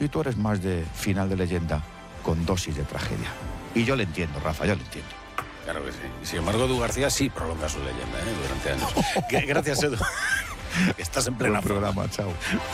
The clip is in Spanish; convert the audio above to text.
Y tú eres más de final de leyenda con dosis de tragedia. Y yo le entiendo, Rafa, yo le entiendo. Claro que sí. Sin embargo, Edu García sí prolonga su leyenda durante años. Gracias, Edu. Estás en plena Buen programa, chao.